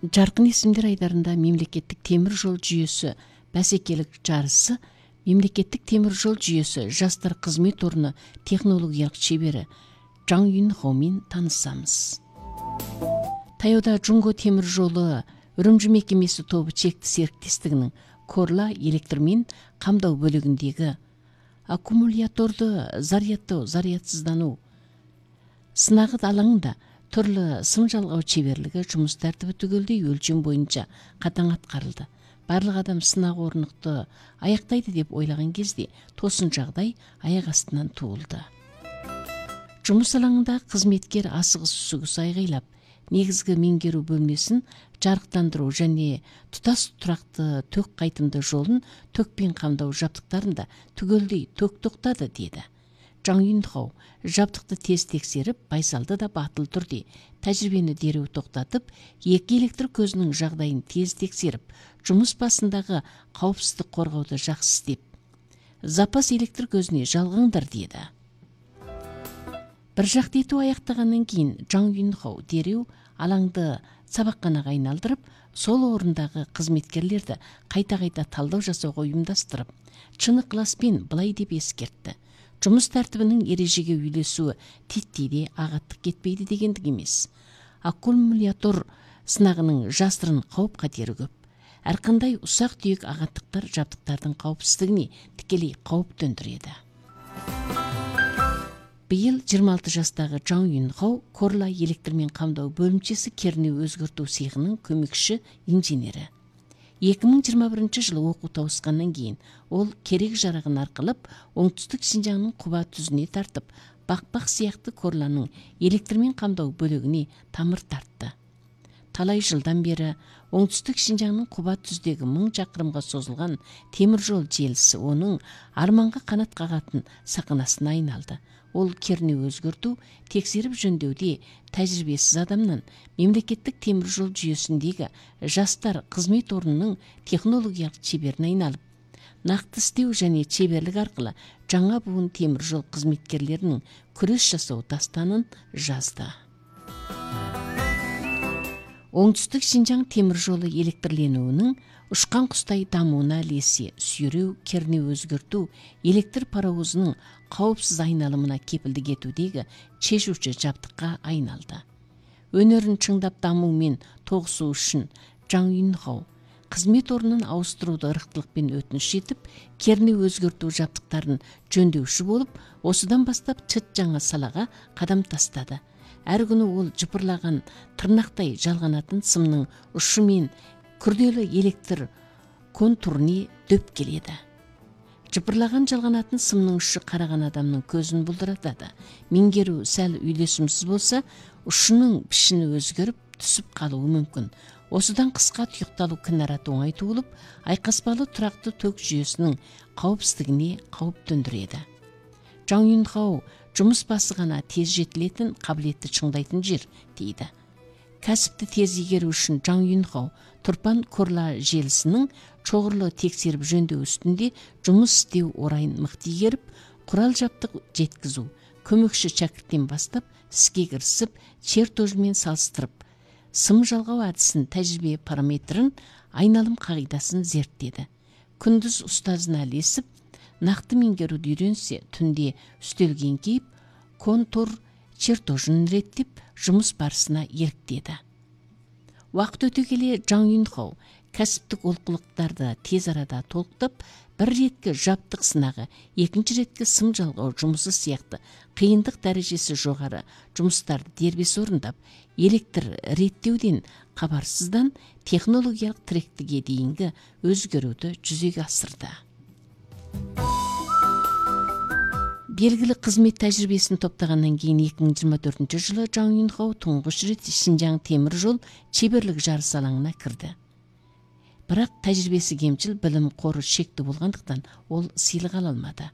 Жарқын есімдер айдарында мемлекеттік темір жол жүйесі бәсекелік жарысы, мемлекеттік темір жол жүйесі жастар қызмет орны технологиялық шебері Жаң Юнхоумен танысамыз. Таяуда Жунго темір жолы Үрімжі мекемесі тобы чекті серіктестігінің Корла электрмен қамдау бөлігіндегі аккумуляторды зарядсыздану сынағы алаңында түрлі сым жалғау шеберлігі жұмыс тәртібі түгелдей өлшем бойынша қатаң атқарылды. Барлық адам сынақ орнықты аяқтайды деп ойлаған кезде тосын жағдай аяқ астынан туылды. Жұмыс алаңында қызметкер асығыс-үсігіс айғайлап, негізгі меңгеру бөлмесін жарықтандыру және тұтас тұрақты төк қайтымды жолын төкпен қамдау жабдықтарында түгелдей төк тоқтады деді. Жаң Юнхоу жабдықты тез тексеріп, байсалды да батыл түрде тәжірибені дереу тоқтатып, екі электр көзінің жағдайын тез тексеріп, жұмыс басындағы қауіпсіздік қорғауды жақсы істеп, запас электр көзіне жалғаңдар деді. Бір жақты ету аяқтағаннан кейін Жаң Юнхоу дереу алаңды сабаққанаға айналдырып, сол орындағы қызметкерлерді қайта-қайта талдау жасауға ұйымдастырып, шын ықыласпен былай деп ескертті. Жұмыс тәртібінің ережеге үйлесуі титтейде ағаттық кетпейді дегендік емес. Аккумулятор сынағының жасырын қауіп қатері көп. Әрқандай ұсақ түйек ағаттықтар жабдықтардың қауіпсіздігіне тікелей қауіп төндіреді. Биыл 26 жастағы Жаң Юнхоу Корла электрмен қамдау бөлімшесі кернеу өзгерту цехының көмекші инженері. 2021 жылы оқу тауысқаннан кейін ол керек жарағын арқылып, оңтүстік Шинжаңның Құба түзіне тартып, бақпақ сияқты Корланың электрмен қамдау бөлігіне тамыр тартты. Талай жылдан бері оңтүстік Шинжаңның Құба түздегі 1000 шақырымға созылған темір жол желісі оның арманға қанат қағатын сақинасына айналды. Ол кернеу өзгерту, тексеріп жөндеуде тәжірибесіз адамнан мемлекеттік темір жол жүйесіндегі жастар қызмет орнының технологиялық шеберіне айналып, нақты істеу және шеберлік арқылы жаңа буын темір жол қызметкерлерінің күрес жасау дастанын жазды. Оңтүстік Шинжаң темір жолы электрленуінің ұшқан құстай дамуына ілесе сүйреу, кернеу өзгерту, электр паровозының қауіпсіз айналымына кепілдік етудегі шешуші жабдыққа айналды. Өнерін шыңдап дамумен тоғысу үшін Жаң Юнхоу қызмет орнын ауыстыруды ырықтылықпен өтініш етіп, кернеу өзгерту жабдықтарын жөндеуші болып, осыдан бастап чыт жаңа салаға қадам тастады. Әр күні ол жыпырлаған тырнақтай жалғанатын сымның ұшымен күрделі электр контуріне дөп келеді. Жыпырлаған жалғанатын сымның ұшы қараған адамның көзін бұлдыратады. Меңгеру сәл үйлесімсіз болса, ұшының пішіні өзгеріп, түсіп қалуы мүмкін. Осыдан қысқа тұйықталу кінәрат оңай туылып, айқаспалы тұрақты төк жүйесінің қауіпсіздігіне қауіп төндіреді. Жаң Юнхоу жұмыс басы ғана тез жетілетін, қабілетті шыңдайтын жер, дейді. Кәсіпті тез игеру үшін Жаң Юнхоу Тұрпан Корла желісінің шоғырлы тексеріп жөндеу үстінде жұмыс істеу орайын мықты игеріп, құрал жабдық жеткізу, көмекші шәкірттен бастап іске кірісіп, чертожмен салыстырып, сым жалғау әдісін, тәжірибе параметрін, айналым қағидасын зерттеді. Күндіз ұстазына ілесіп, нақты меңгеруді үйренсе, түнде үстелген кейіп, контур чертожын реттеп, жұмыс барысына еліктеді. Уақыт өте келе Жаң Юнхоу кәсіптік олқылықтарды тез арада толықтап, бір реткі жабдық сынағы, екінші реткі сым жалғау жұмысы сияқты қиындық дәрежесі жоғары жұмыстарды дербес орындап, электр реттеуден хабарсыздан технологиялық тіректіге дейінгі өзгеруді жүзеге асырды. Белгілі қызмет тәжірибесін топтағаннан кейін 2024 жылы Жаң Юнхоу тұңғыш рет Шинжаң темір жол шеберлік жарыс алаңына кірді. Бірақ тәжірибесі кемшіл, білім қоры шекті болғандықтан ол сыйлық ала алмады.